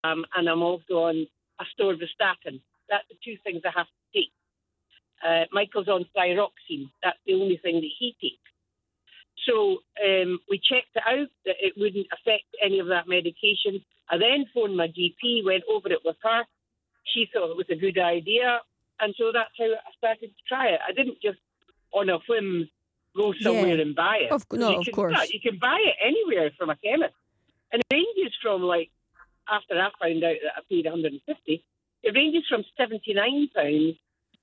and I'm also on atorvastatin. That's the two things I have to take. Michael's on thyroxine. That's the only thing that he takes. So we checked it out that it wouldn't affect any of that medication. I then phoned my GP, went over it with her. She thought it was a good idea. And so that's how I started to try it. I didn't just on a whim go somewhere and buy it. Of course. You can buy it anywhere from a chemist. And it ranges from, like, after I found out that I paid 150, it ranges from £79 to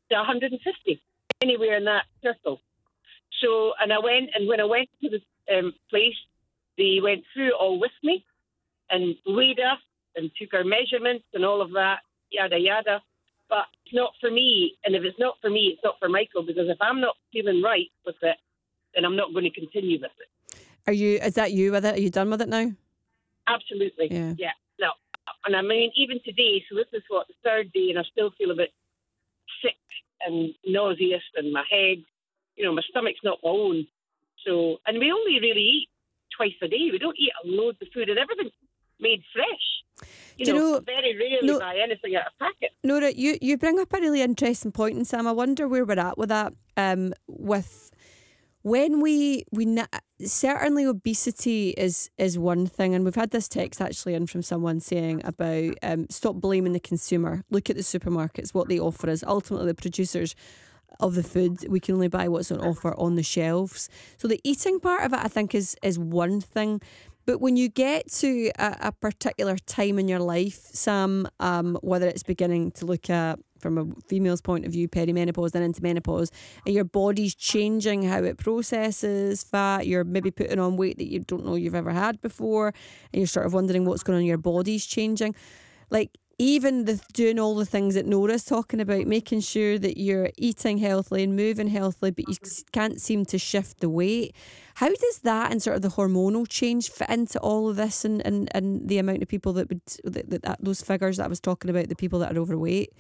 150, anywhere in that circle. So, and when I went to the place, they went through it all with me and weighed us and took our measurements and all of that, yada, yada. But it's not for me. And if it's not for me, it's not for Michael, because if I'm not feeling right with it, then I'm not going to continue with it. Is that you with it? Are you done with it now? Absolutely. Yeah. No. And I mean, even today, so this is the third day, and I still feel a bit sick and nauseous, and my head, my stomach's not my own. So, and we only really eat twice a day. We don't eat loads of food, and everything's made fresh. Very rarely buy anything out of packet. Nora, you bring up a really interesting point, and Sam, I wonder where we're at with that. With when we certainly obesity is one thing, and we've had this text actually in from someone saying about stop blaming the consumer. Look at the supermarkets, what they offer us. Ultimately, the producers of the food, we can only buy what's on offer on the shelves. So the eating part of it, I think, is one thing. But when you get to a particular time in your life, Sam, whether it's beginning to look at, from a female's point of view, perimenopause, then into menopause, and your body's changing how it processes fat, you're maybe putting on weight that you don't know you've ever had before, and you're sort of wondering what's going on, your body's changing. Like, even doing all the things that Nora's talking about, making sure that you're eating healthily and moving healthily, but you can't seem to shift the weight. How does that and sort of the hormonal change fit into all of this and the amount of people that those figures that I was talking about, the people that are overweight?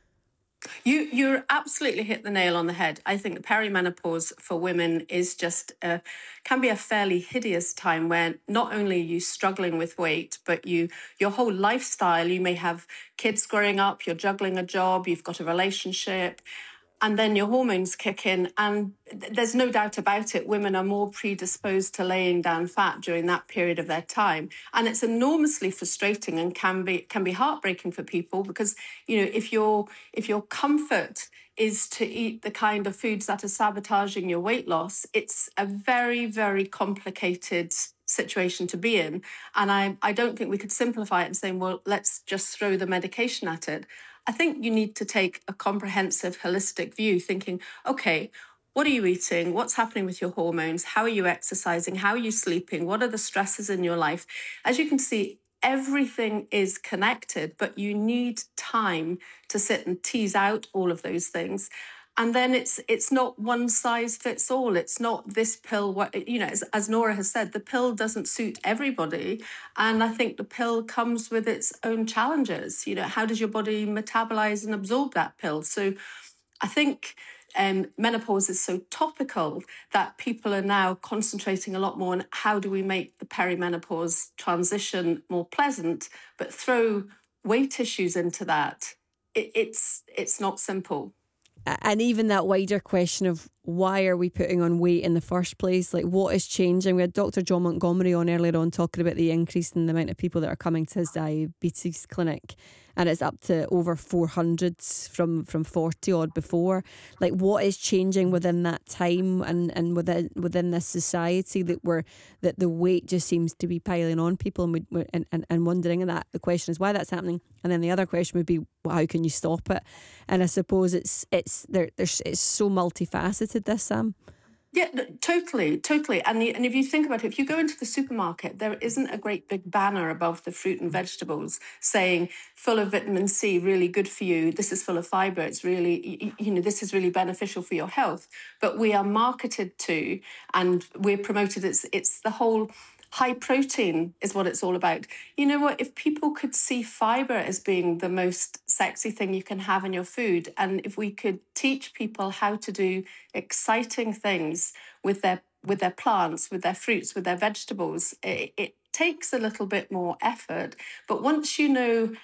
You're absolutely hit the nail on the head. I think perimenopause for women is can be a fairly hideous time where not only are you struggling with weight, but your whole lifestyle, you may have kids growing up, you're juggling a job, you've got a relationship, and then your hormones kick in, and there's no doubt about it, women are more predisposed to laying down fat during that period of their time. And it's enormously frustrating and can be heartbreaking for people, because, if your comfort is to eat the kind of foods that are sabotaging your weight loss, it's a very, very complicated situation to be in. And I don't think we could simplify it and say, well, let's just throw the medication at it. I think you need to take a comprehensive, holistic view, thinking, okay, what are you eating? What's happening with your hormones? How are you exercising? How are you sleeping? What are the stresses in your life? As you can see, everything is connected, but you need time to sit and tease out all of those things. And then it's not one size fits all. It's not this pill. As Nora has said, the pill doesn't suit everybody. And I think the pill comes with its own challenges. How does your body metabolize and absorb that pill? So I think menopause is so topical that people are now concentrating a lot more on how do we make the perimenopause transition more pleasant, but throw weight issues into that. It's not simple. And even that wider question of why are we putting on weight in the first place? Like, what is changing? We had Dr. John Montgomery on earlier on talking about the increase in the amount of people that are coming to his diabetes clinic, and it's up to over 400 from 40 odd before. Like, what is changing within that time and within this society that the weight just seems to be piling on people, and wondering, and that the question is why that's happening, and then the other question would be, well, how can you stop it? And I suppose it's so multifaceted, this, Sam. Yeah, totally. And if you think about it, if you go into the supermarket, there isn't a great big banner above the fruit and vegetables saying full of vitamin C, really good for you. This is full of fiber. It's really, this is really beneficial for your health. But we are marketed to, and we're promoted. It's the whole high protein is what it's all about. You know what? If people could see fiber as being the most sexy thing you can have in your food, and if we could teach people how to do exciting things with their plants, with their fruits, with their vegetables, takes a little bit more effort, but once you know